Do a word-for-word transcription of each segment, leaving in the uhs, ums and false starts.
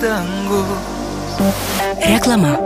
dangus. Reklama.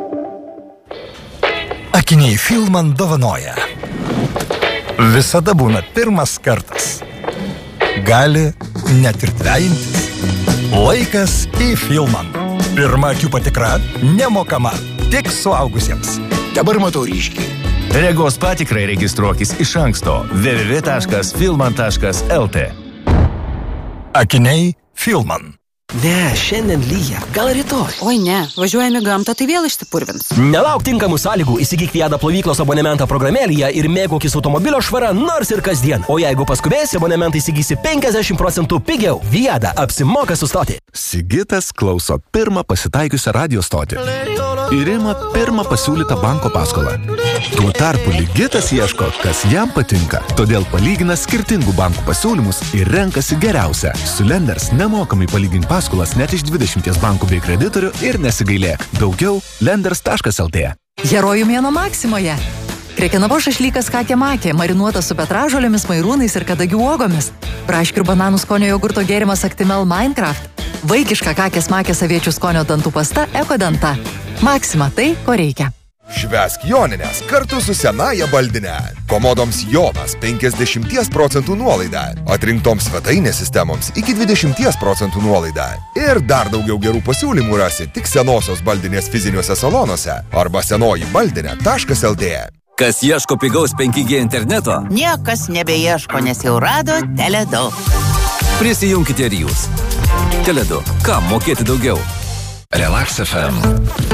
Akiniai Filman dovanoja. Visada būna pirmas kartas. Gali net ir dvejintis. Laikas į Filman. Pirma akių patikra nemokama, tik suaugusiems. Dabar matau ryškiai. Regos patikrai registruokis iš anksto w w w taškas filman taškas l t. Akiniai Filman. Ne, šiandien lyja, gal rytoj. Oi ne, važiuojame gamtą, tai vėl išsipurvins. Nelauk tinkamų sąlygų, įsigyk Viada plovyklos abonementą programėlėje ir mėgaukis automobilio švara nors ir kasdien. O jeigu paskubėsi, abonementą įsigysi penkiasdešimt procentų pigiau. Viada apsimoka sustoti. Sigitas klauso pirmą pasitaikiusią radio stotį ir ima pirmą pasiūlytą banko paskolą. Tuo tarpu Ligitas ieško, kas jam patinka, todėl palygina skirtingų bankų pasiūlymus ir renkasi geriausią. Su Lenders nemokamai palygink paskolas net iš dvidešimties bankų bei kreditorių ir nesigailėk. Daugiau lenders taškas l t. Herojų mėnuo Maksimoje. Krekenavo šašlykas kakė-makė, marinuotas su petražolėmis, mairūnais ir kadagių uogomis. Braškių ir bananų skonio jogurto gėrimas Actimel Minecraft. Vaikiška kakės-makės aviečių skonio dantų pasta Ekodanta. Maksima tai, ko reikia. Švęsk Jonines kartu su senaja baldine. Komodoms Jonas penkiasdešimt procentų nuolaida. Atrinktoms svetainės sistemoms iki dvidešimt procentų nuolaida. Ir dar daugiau gerų pasiūlymų rasi tik senosios baldinės fiziniuose salonuose arba senoji baldinė taškas l t. Kas ieško pigaus penki G interneto? Niekas nebeieško, nes jau rado Teledu. Prisijunkite ir jūs. Teledu. Kam mokėti daugiau? Relax F M.